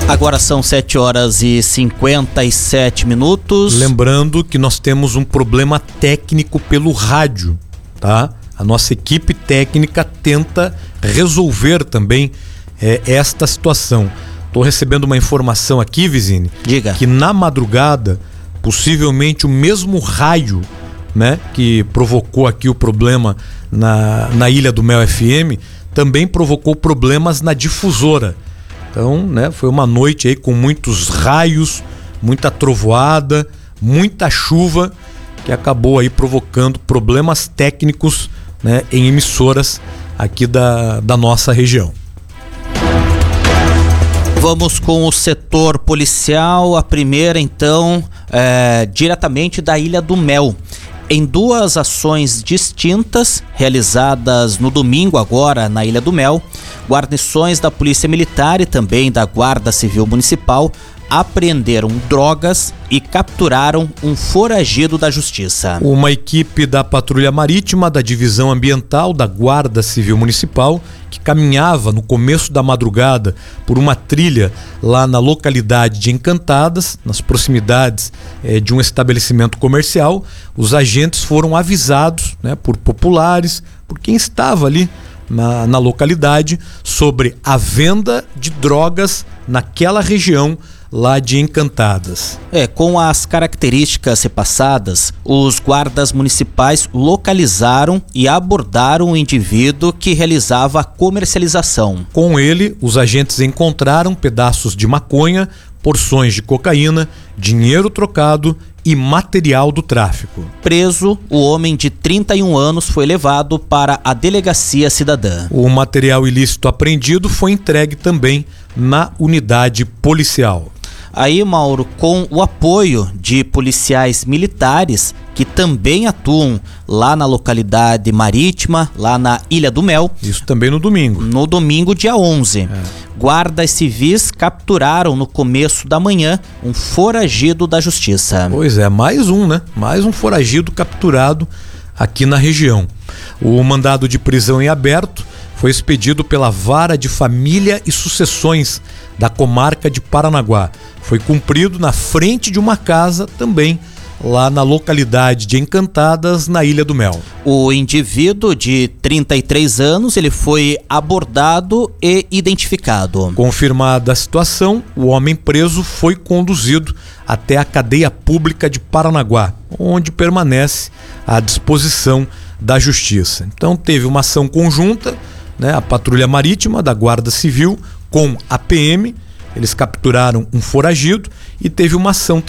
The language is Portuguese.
Agora são 7h57. Lembrando que nós temos um problema técnico pelo rádio, tá? A nossa equipe técnica tenta resolver também esta situação. Estou recebendo uma informação aqui, Vizine. Diga. Que na madrugada, possivelmente o mesmo raio, né, que provocou aqui o problema na Ilha do Mel FM, também provocou problemas na difusora. Então, né, foi uma noite aí com muitos raios, muita trovoada, muita chuva, que acabou aí provocando problemas técnicos, né, em emissoras aqui da nossa região. Vamos com o setor policial. A primeira, então, diretamente da Ilha do Mel. Em duas ações distintas, realizadas no domingo agora na Ilha do Mel, guarnições da Polícia Militar e também da Guarda Civil Municipal apreenderam drogas e capturaram um foragido da Justiça. Uma equipe da Patrulha Marítima da Divisão Ambiental da Guarda Civil Municipal, que caminhava no começo da madrugada por uma trilha lá na localidade de Encantadas, nas proximidades de um estabelecimento comercial, os agentes foram avisados, né, por populares, por quem estava ali na localidade, sobre a venda de drogas naquela região lá de Encantadas. Com as características repassadas, os guardas municipais localizaram e abordaram o indivíduo que realizava a comercialização. Com ele, os agentes encontraram pedaços de maconha, porções de cocaína, dinheiro trocado e material do tráfico. Preso, o homem de 31 anos foi levado para a Delegacia Cidadã. O material ilícito apreendido foi entregue também na unidade policial. Aí, Mauro, com o apoio de policiais militares que também atuam lá na localidade marítima, lá na Ilha do Mel. Isso também no domingo. No domingo, dia 11. Guardas civis capturaram no começo da manhã um foragido da Justiça. Pois é, mais um, né? Mais um foragido capturado aqui na região. O mandado de prisão em aberto foi expedido pela Vara de Família e Sucessões da comarca de Paranaguá. Foi cumprido na frente de uma casa também lá na localidade de Encantadas, na Ilha do Mel. O indivíduo de 33 anos, ele foi abordado e identificado. Confirmada a situação, o homem preso foi conduzido até a cadeia pública de Paranaguá, onde permanece à disposição da Justiça. Então teve uma ação conjunta, né, a Patrulha Marítima da Guarda Civil com a PM, eles capturaram um foragido e teve uma ação